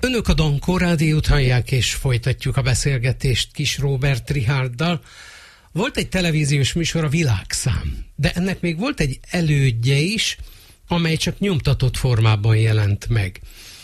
Önök a Dankó Rádiót hallják, és folytatjuk a beszélgetést Kis Róbert Richárddal. Volt egy televíziós műsor, a Világszám, de ennek még volt egy elődje is, amely csak nyomtatott formában jelent meg.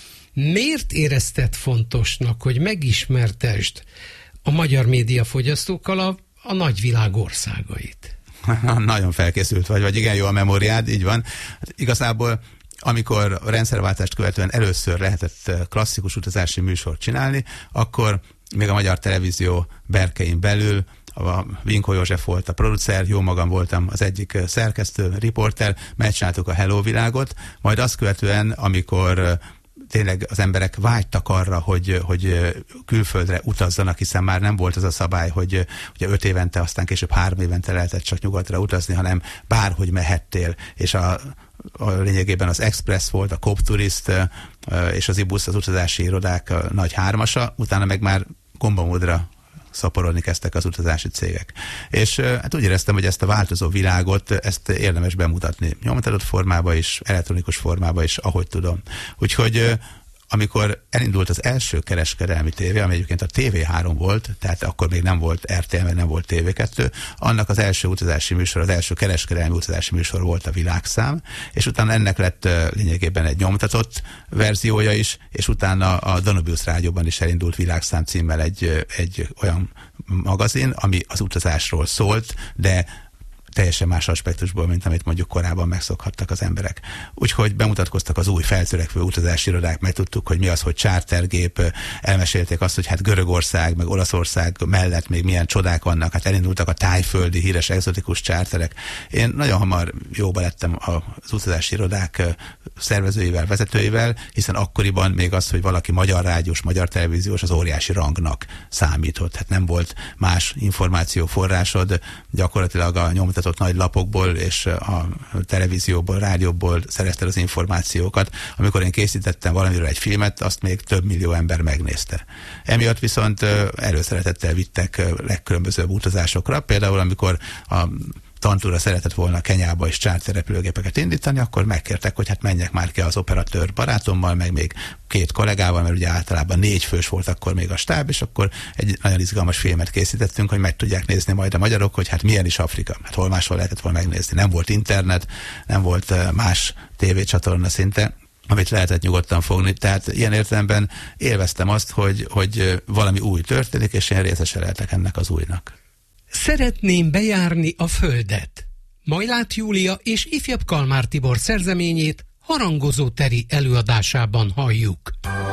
Miért érezted fontosnak, hogy megismertesd a magyar médiafogyasztókkal a nagyvilág országait? Nagyon felkészült vagy igen jó a memóriád, így van. Hát igazából amikor a rendszerváltást követően először lehetett klasszikus utazási műsort csinálni, akkor még a Magyar Televízió berkein belül a Vinkó József volt a producer, jó magam voltam az egyik szerkesztő, riporter, megcsináltuk a Hello világot, majd azt követően, amikor tényleg az emberek vágytak arra, hogy külföldre utazzanak, hiszen már nem volt az a szabály, hogy ugye 5 évente, aztán később 3 évente lehetett csak nyugatra utazni, hanem bárhogy mehettél, és a lényegében az Express volt, a Coop Tourist és az IBUS, az utazási irodák nagy hármasa, utána meg már gombamódra szaporodni kezdtek az utazási cégek. És hát úgy éreztem, hogy ezt a változó világot, ezt érdemes bemutatni nyomtatott formába is, elektronikus formába is, ahogy tudom. Úgyhogy amikor elindult az első kereskedelmi tévé, ami egyébként a TV3 volt, tehát akkor még nem volt RTL, meg nem volt TV2, annak az első utazási műsor, az első kereskedelmi utazási műsor volt a Világszám, és utána ennek lett lényegében egy nyomtatott verziója is, és utána a Danubius Rádióban is elindult Világszám címmel egy olyan magazin, ami az utazásról szólt, de teljesen más aspektusból, mint amit mondjuk korábban megszokhattak az emberek. Úgyhogy bemutatkoztak az új feltörekvő utazási irodák, megtudtuk, hogy mi az, hogy chartergép, elmesélték azt, hogy hát Görögország, meg Olaszország mellett még milyen csodák vannak, hát elindultak a tájföldi híres egzotikus charterek. Én nagyon hamar jóba lettem az utazási irodák szervezőivel, vezetőivel, hiszen akkoriban még az, hogy valaki magyar rádiós, magyar televíziós, az óriási rangnak számított. Hát nem volt más információforrásod, gyakorlatilag a nyomtatott nagy lapokból és a televízióból, rádióból szerezted az információkat. Amikor én készítettem valamiről egy filmet, azt még több millió ember megnézte. Emiatt viszont előszeretettel vittek legkülönbözőbb utazásokra. Például amikor a Tantúra szeretett volna Kenyába is charterrepülőgépeket indítani, akkor megkértek, hogy hát menjek már ki az operatőr barátommal, meg még 2 kollégával, mert ugye általában 4 fős volt akkor még a stáb, és akkor egy nagyon izgalmas filmet készítettünk, hogy meg tudják nézni majd a magyarok, hogy hát milyen is Afrika. Hát hol máshol lehetett volna megnézni. Nem volt internet, nem volt más tévécsatorna szinte, amit lehetett nyugodtan fogni. Tehát ilyen értelemben élveztem azt, hogy valami új történik, és én részese lehetek ennek az újnak. Szeretném bejárni a Földet. Majlát Júlia és ifjabb Kalmár Tibor szerzeményét Harangozó Teri előadásában halljuk.